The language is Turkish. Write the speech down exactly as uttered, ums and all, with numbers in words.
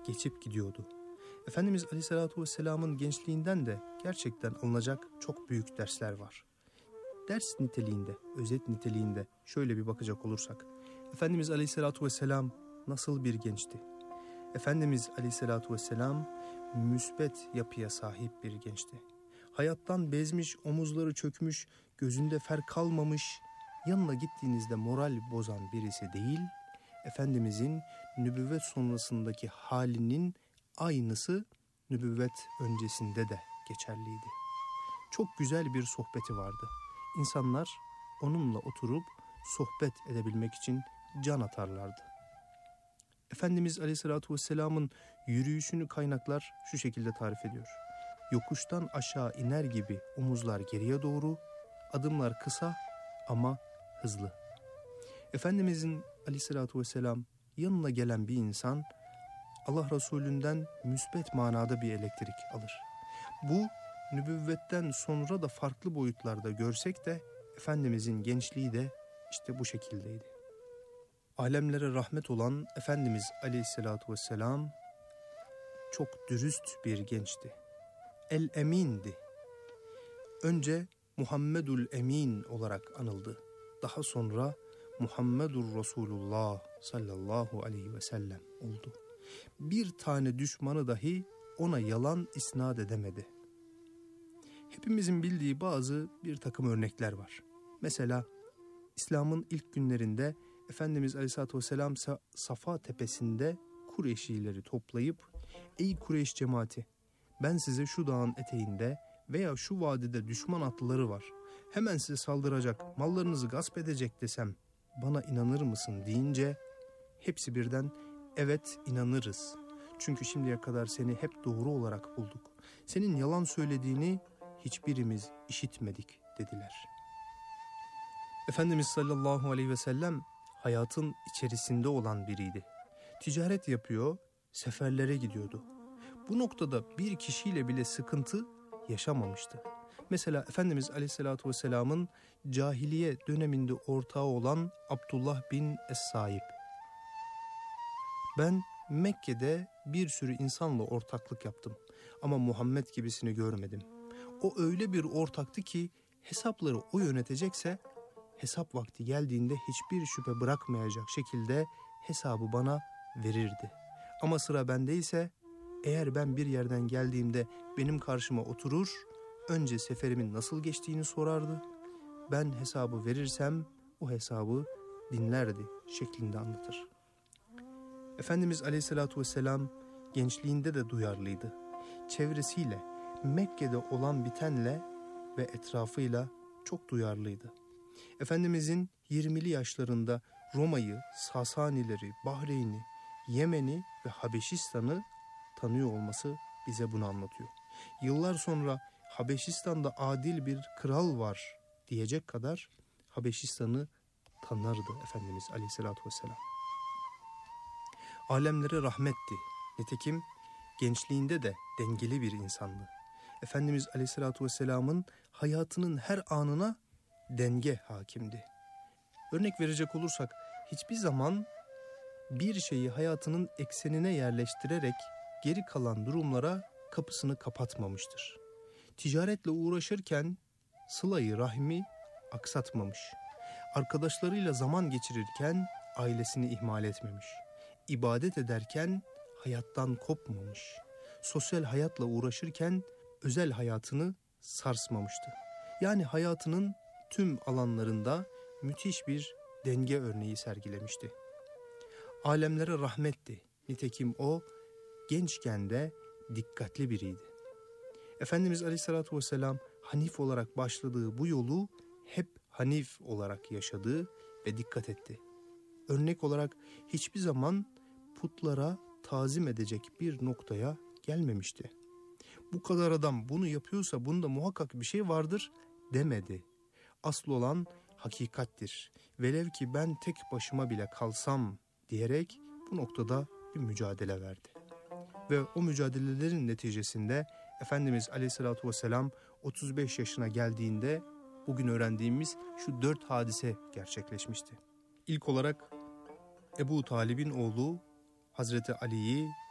geçip gidiyordu. Efendimiz Aleyhisselatü Vesselam'ın gençliğinden de gerçekten alınacak çok büyük dersler var. Ders niteliğinde, özet niteliğinde şöyle bir bakacak olursak, Efendimiz Aleyhisselatü Vesselam nasıl bir gençti? Efendimiz Aleyhisselatü Vesselam müsbet yapıya sahip bir gençti. Hayattan bezmiş, omuzları çökmüş, gözünde fer kalmamış, yanına gittiğinizde moral bozan birisi değil, Efendimizin nübüvvet sonrasındaki halinin aynısı nübüvvet öncesinde de geçerliydi. Çok güzel bir sohbeti vardı. İnsanlar onunla oturup sohbet edebilmek için can atarlardı. Efendimiz Aleyhisselatü Vesselam'ın yürüyüşünü kaynaklar şu şekilde tarif ediyor. Yokuştan aşağı iner gibi omuzlar geriye doğru, adımlar kısa ama hızlı. Efendimizin Aleyhisselatü Vesselam yanına gelen bir insan Allah Resulü'nden müsbet manada bir elektrik alır. Bu nübüvvetten sonra da farklı boyutlarda görsek de Efendimizin gençliği de işte bu şekildeydi. Alemlere rahmet olan Efendimiz Aleyhisselatü Vesselam çok dürüst bir gençti. El-Emin'di. Önce Muhammedül Emin olarak anıldı. Daha sonra Muhammedur Resulullah sallallahu aleyhi ve sellem oldu. Bir tane düşmanı dahi ona yalan isnat edemedi. Hepimizin bildiği bazı bir takım örnekler var. Mesela İslam'ın ilk günlerinde Efendimiz Aleyhisselatü Vesselam Safa tepesinde Kureyşlileri toplayıp "Ey Kureyş cemaati, ben size şu dağın eteğinde veya şu vadide düşman atlıları var. Hemen size saldıracak, mallarınızı gasp edecek desem bana inanır mısın?" deyince hepsi birden "Evet, inanırız. Çünkü şimdiye kadar seni hep doğru olarak bulduk. Senin yalan söylediğini hiçbirimiz işitmedik" dediler. Efendimiz sallallahu aleyhi ve sellem hayatın içerisinde olan biriydi. Ticaret yapıyor, seferlere gidiyordu. Bu noktada bir kişiyle bile sıkıntı yaşamamıştı. Mesela Efendimiz Aleyhisselatü Vesselam'ın cahiliye döneminde ortağı olan Abdullah bin Es-Saib. "Ben Mekke'de bir sürü insanla ortaklık yaptım ama Muhammed gibisini görmedim. O öyle bir ortaktı ki hesapları o yönetecekse hesap vakti geldiğinde hiçbir şüphe bırakmayacak şekilde hesabı bana verirdi. Ama sıra bendeyse eğer ben bir yerden geldiğimde benim karşıma oturur, önce seferimin nasıl geçtiğini sorardı. Ben hesabı verirsem o hesabı dinlerdi" şeklinde anlatır. Efendimiz Aleyhisselatü Vesselam gençliğinde de duyarlıydı. Çevresiyle, Mekke'de olan bitenle ve etrafıyla çok duyarlıydı. Efendimizin yirmili yaşlarında Roma'yı, Sasanileri, Bahreyn'i, Yemen'i ve Habeşistan'ı tanıyor olması bize bunu anlatıyor. Yıllar sonra Habeşistan'da adil bir kral var diyecek kadar Habeşistan'ı tanırdı Efendimiz Aleyhisselatü Vesselam. Alemlere rahmetti. Nitekim gençliğinde de dengeli bir insandı. Efendimiz Aleyhisselatü Vesselam'ın hayatının her anına denge hakimdi. Örnek verecek olursak hiçbir zaman bir şeyi hayatının eksenine yerleştirerek geri kalan durumlara kapısını kapatmamıştır. Ticaretle uğraşırken sıla-i rahmi aksatmamış. Arkadaşlarıyla zaman geçirirken ailesini ihmal etmemiş. İbadet ederken hayattan kopmamış. Sosyal hayatla uğraşırken özel hayatını sarsmamıştı. Yani hayatının tüm alanlarında müthiş bir denge örneği sergilemişti. Alemlere rahmetti. Nitekim o gençken de dikkatli biriydi. Efendimiz Aleyhisselatü Vesselam Hanif olarak başladığı bu yolu hep Hanif olarak yaşadı ve dikkat etti. Örnek olarak hiçbir zaman putlara tazim edecek bir noktaya gelmemişti. Bu kadar adam bunu yapıyorsa bunda muhakkak bir şey vardır demedi. Asıl olan hakikattir. Velev ki ben tek başıma bile kalsam diyerek bu noktada bir mücadele verdi. Ve o mücadelelerin neticesinde Efendimiz Aleyhisselatü Vesselam otuz beş yaşına geldiğinde bugün öğrendiğimiz şu dört hadise gerçekleşmişti. İlk olarak Ebu Talib'in oğlu Hazreti Ali'yi